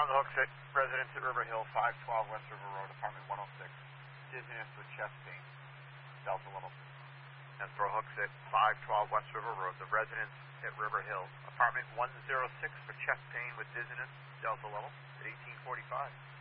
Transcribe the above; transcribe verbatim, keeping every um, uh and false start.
on the Hooksett, residence at River Hill, five twelve West River Road, apartment one oh six. Dizziness with chest pain, delta level. And for Hooksett, five twelve West River Road, the residence at River Hill, apartment one oh six for chest pain with dizziness, delta level, at eighteen forty-five.